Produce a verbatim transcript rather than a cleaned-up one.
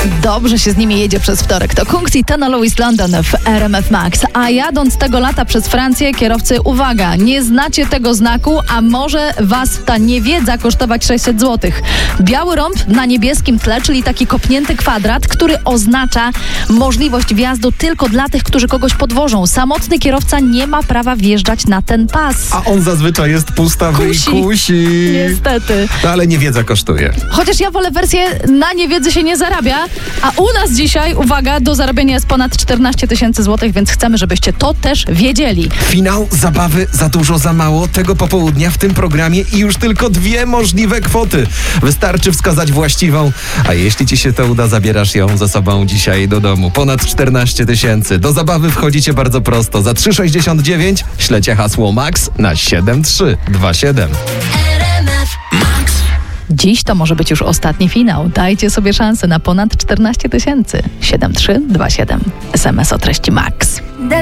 Dobrze się z nimi jedzie przez wtorek. To Kungs i Tana Louis London w R M F Max. A jadąc tego lata przez Francję, kierowcy, uwaga, nie znacie tego znaku, a może was ta niewiedza kosztować sześćset złotych. Biały rąb na niebieskim tle, czyli taki kopnięty kwadrat, który oznacza możliwość wjazdu tylko dla tych, którzy kogoś podwożą. Samotny kierowca nie ma prawa wjeżdżać na ten pas. A on zazwyczaj jest pustawy Kusi. i kusi. Niestety. No ale niewiedza kosztuje. Chociaż ja wolę wersję na niewiedzy się nie zarabia, a u nas dzisiaj, uwaga, do zarabiania jest ponad czternaście tysięcy złotych, więc chcemy, żebyście to też wiedzieli. Finał zabawy za dużo, za mało. Tego popołudnia w tym programie i już tylko dwie możliwe kwoty. Wystarczy wskazać właściwą, a jeśli ci się to uda, zabierasz ją ze sobą dzisiaj do domu. Ponad czternaście tysięcy. Do zabawy wchodzicie bardzo prosto. Za trzy sześćdziesiąt dziewięć ślecie hasło MAX na siedem trzy dwa siedem. Dziś to może być już ostatni finał. Dajcie sobie szansę na ponad czternaście tysięcy. siedem trzy dwa siedem. S M S o treści MAX.